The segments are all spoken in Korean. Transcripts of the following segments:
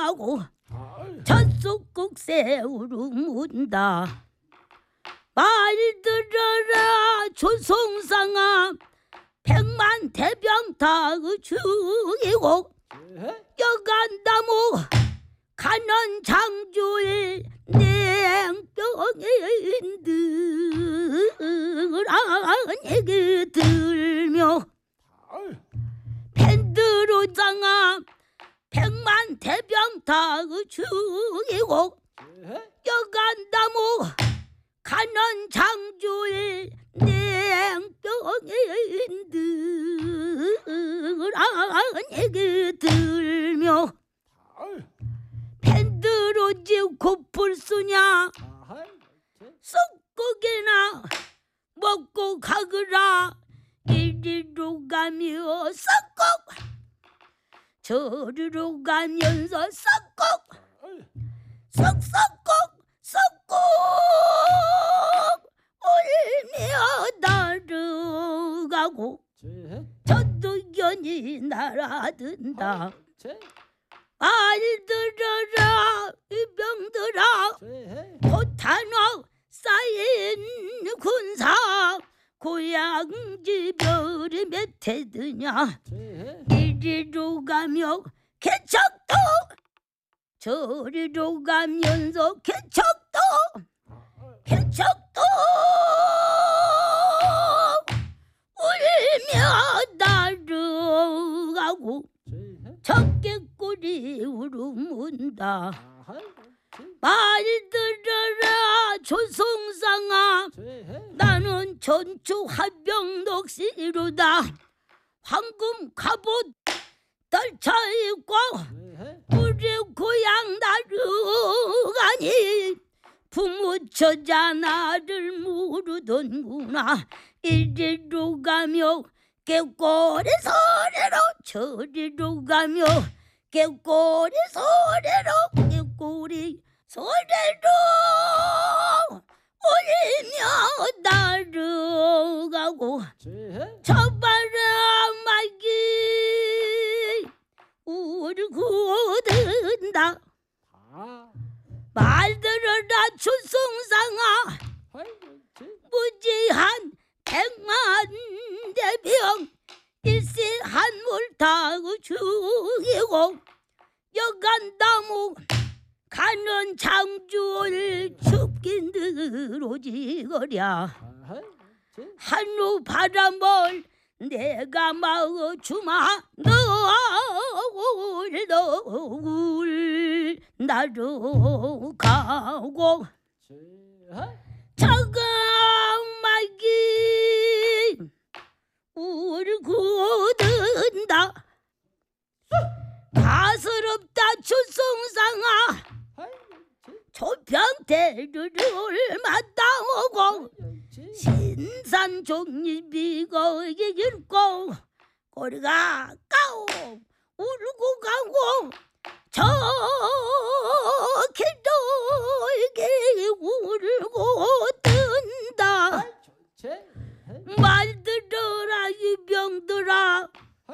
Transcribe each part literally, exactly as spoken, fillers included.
들어가고 젖속국새우로 문다. 말 들어라 조송상아 백만 대병 다 죽이고 여간다모 가는 장주의 냉병인들 들며 펜드로장아 백만 대병 다 죽이고 여간다모 가는 장주의 냉병인들 들며 펜드로지 고플 쓰냐 썩고개나 먹고 가거라. 이리로 가며 썩고 저리로 가면서 썩고 썩썩고 썩고 울며 날아가고 저도 연이 날아든다. 말 들어라 이 병들아 포탄화 쌓인 군사 고향지 별이 몇 해드냐. 이리로 가며 개척도 저리로 가면서 개척도 개척도 울며 날아가고 적개꼬리 울음문다. 말 들어라 조송상아 나는 전투 합병 넋이로다. 황금 갑옷 떨쳐입고 우리 고향 나르가니 부모 처자 나를 모르던구나. 이리로 가며 개꼬리 소리로 저리로 가며 개꼬리 소리로 개꼬리 소리로 울며 날아가고 저 바람막이 울고 든다. 말 들어라 조송상아 무지한 백만 대병 일시 한물 타고 죽이고 여간다무 가는 장주를 죽긴 들어지거랴. 한우 바람을 내가 마주마 너울 너울 나로 가고 자강막이 울고 든다. 가스럽다 조송상아 조평대를 마다오고 신산 종잎이고 읽고 꼬리가 까오 울고 가고 저 길도 이게 울고 뜬다. 말 들어라 이 병들아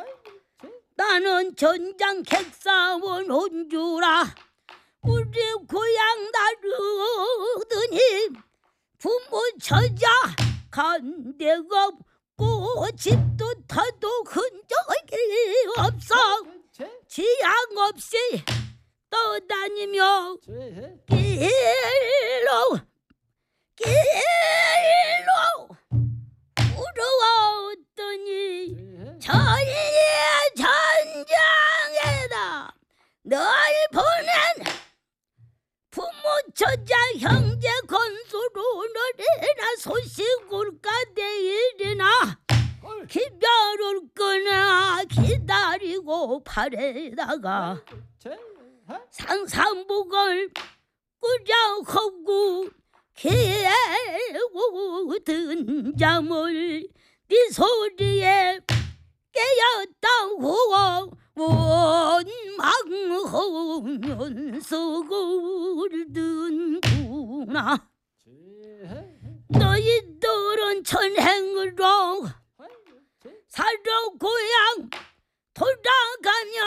나는 전장 객사원 혼주라. 우리 고향 나르더니 부모 처자 간 데가 없고 집도 터도 흔적이 없어 지향 없이 떠다니며 길로 길로 울어왔더니 저희의 전장에다 널 보낸 부모 처자 형제 건수로 너래나 소식을 까대이리나 기별을 끊어 기다리고 팔에다가 상상복을 꾸려하고 개고 든 잠을 네 소리에 깨었다고 원망하면서 울든구나. 너희들은 천행으로 살아 고향 돌아가며